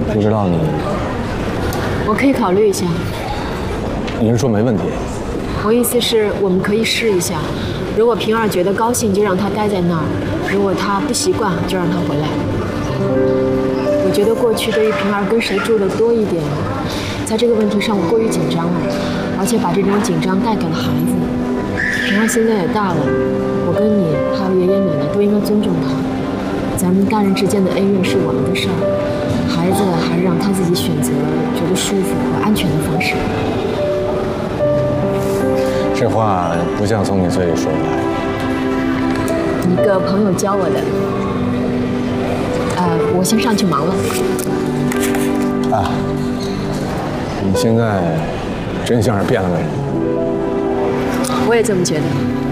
不知道你， 我可以考虑一下。 你是说没问题？ 我意思是我们可以试一下，如果平儿觉得高兴，就让她待在那儿；如果她不习惯，就让她回来。我觉得过去对于平儿跟谁住的多一点，在这个问题上我过于紧张了，而且把这种紧张带给了孩子。平儿现在也大了，我跟你还有爷爷奶奶都应该尊重她。咱们大人之间的恩怨是我们的事儿，孩子还是让他自己选择觉得舒服和安全的方式。 这话不像从你嘴里说出来。 一个朋友教我的。我先上去忙了。 啊，你现在真像是变了个人。 我也这么觉得。